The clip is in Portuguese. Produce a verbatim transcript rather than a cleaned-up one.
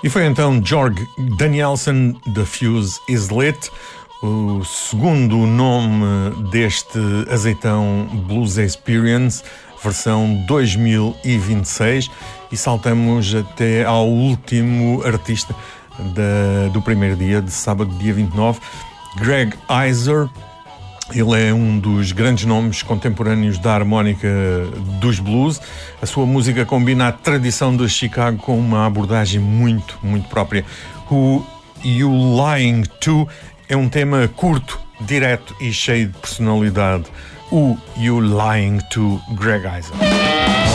E foi então George Danielson, The Fuse Is Lit, o segundo nome deste azeitão Blues Experience, versão dois mil e vinte e seis, e saltamos até ao último artista da, do primeiro dia, de sábado, dia vinte e nove, Greg Eiser. Ele é um dos grandes nomes contemporâneos da harmónica dos blues. A sua música combina a tradição de Chicago com uma abordagem muito, muito própria. Who You Lying To é um tema curto, direto e cheio de personalidade. Who You Lying To, Greg Eiser.